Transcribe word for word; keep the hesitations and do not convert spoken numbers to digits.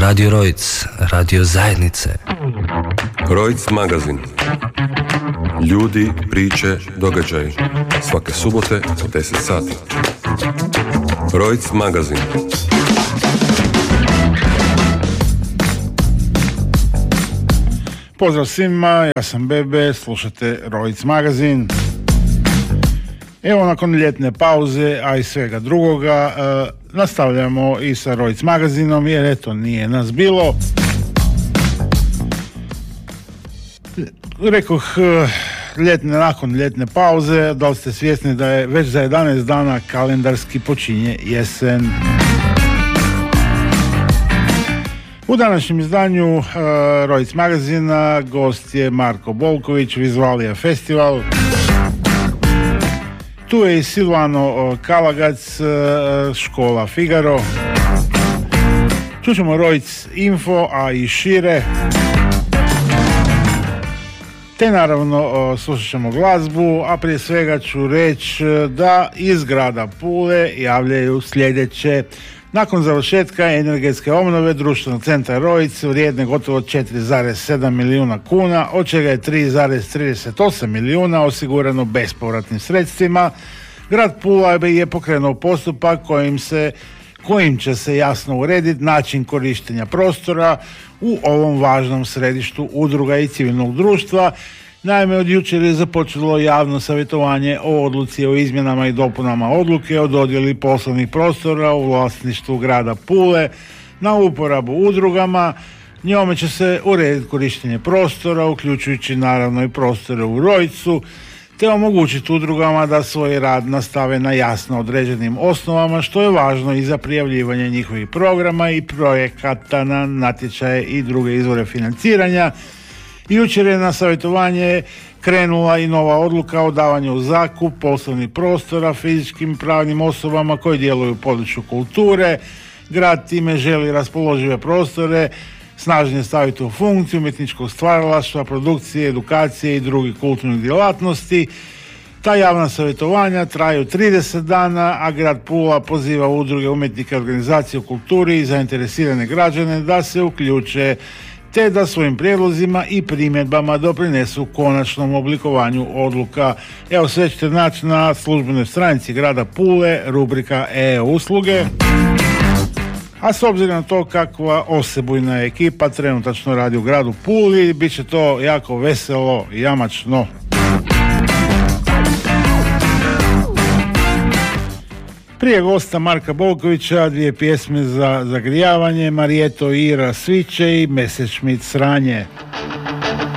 Radio Rojc, radio zajednice. Rojc magazin. Ljudi, priče, događaji. Svake subote u deset sati. Rojc magazin. Pozdrav svima, ja sam Bebe, slušate Rojc magazin. Evo, nakon ljetne pauze, a i svega drugoga, e, nastavljamo i sa Rojc magazinom, jer eto, nije nas bilo. Rekoh, ljetne, nakon ljetne pauze, da li ste svjesni da je već za jedanaest dana kalendarski počinje jesen. U današnjem izdanju uh, Rojc magazina gost je Marko Bolković, Vizualija festival. Tu je i Silvano Kalagac, uh, škola Figaro. Čućemo Rojc info, a i šire. Te naravno uh, slušat ćemo glazbu, a prije svega ću reći da iz grada Pule javljaju sljedeće. Nakon završetka energetske obnove društvenog centra Rojc vrijedne gotovo četiri zarez sedam milijuna kuna, od čega je tri zarez trideset osam milijuna osigurano bespovratnim sredstvima, grad Pula je pokrenuo postupak kojim se kojim će se jasno urediti način korištenja prostora u ovom važnom središtu udruga i civilnog društva. Naime, od jučer je započelo javno savjetovanje o odluci o izmjenama i dopunama odluke o dodjeli poslovnih prostora u vlasništvu grada Pule na uporabu udrugama. Njome će se urediti korištenje prostora, uključujući naravno i prostore u Rojcu, te omogućiti udrugama da svoj rad nastave na jasno određenim osnovama, što je važno i za prijavljivanje njihovih programa i projekata na natječaje i druge izvore financiranja. Jučer je na savjetovanje krenula i nova odluka o davanju u zakup poslovnih prostora fizičkim i pravnim osobama koji djeluju u području kulture. Grad time želi raspoložive prostore snažnije staviti u funkciju umjetničkog stvaralaštva, produkcije, edukacije i drugih kulturnih djelatnosti. Ta javna savjetovanja traju trideset dana, a grad Pula poziva udruge, umjetnike, organizacije u kulturi i zainteresirane građane da se uključe te da svojim prijedlozima i primjedbama doprinesu konačnom oblikovanju odluka. Evo, sve ćete naći na službenoj stranici grada Pule, rubrika e-usluge. A s obzirom na to kakva osebujna ekipa trenutačno radi u gradu Puli, bit će to jako veselo i jamačno. Prije gosta Marka Bolkovića dvije pjesme za zagrijavanje, Marijeto i Ira Sviće i Messerschmitt Sranje.